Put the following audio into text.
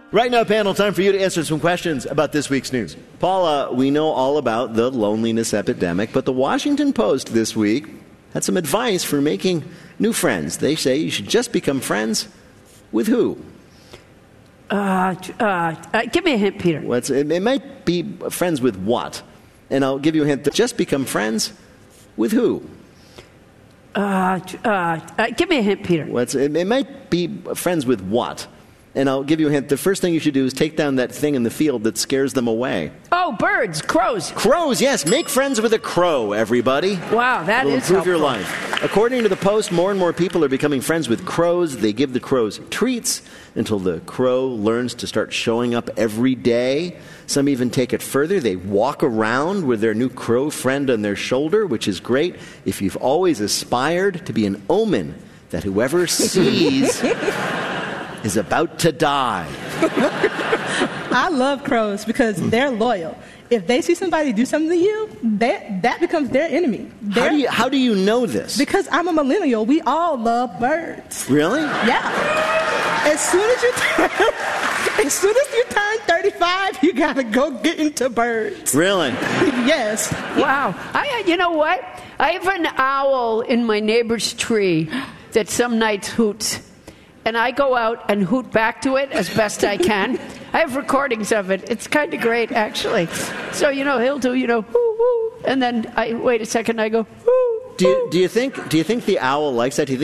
Right now, panel, time for you to answer some questions about this week's news. Paula, we know all about the loneliness epidemic, but the Washington Post this week had some advice for making new friends. They say you should just become friends with who? Give me a hint, Peter. It might be friends with what? And I'll give you a hint. Just become friends with who? Give me a hint, Peter. It might be friends with what? And I'll give you a hint. The first thing you should do is take down that thing in the field that scares them away. Oh, birds, crows. Crows, yes. Make friends with a crow, everybody. Wow, that is improve helpful. your life. According to the Post, more and more people are becoming friends with crows. They give the crows treats until the crow learns to start showing up every day. Some even take it further. They walk around with their new crow friend on their shoulder, which is great if you've always aspired to be an omen that whoever sees is about to die. I love crows because they're loyal. If they see somebody do something to you, that becomes their enemy. How do you know this? Because I'm a millennial. We all love birds. Really? Yeah. As soon as you turn 35, you gotta go get into birds. Really? Yes. Wow. You know what? I have an owl in my neighbor's tree that some nights hoots. And I go out and hoot back to it as best I can. I have recordings of it. It's kind of great, actually. So, he'll do, whoo, whoo. And then I wait a second, I go, whoo. Do you think the owl likes that? Do you think